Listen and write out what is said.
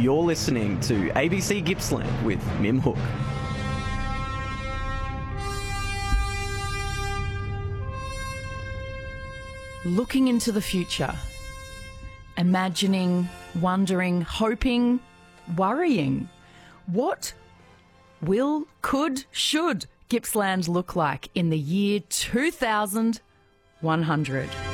You're listening to ABC Gippsland with Mim Hook. Looking into the future, imagining, wondering, hoping, worrying. What will, could, should Gippsland look like in the year 2100?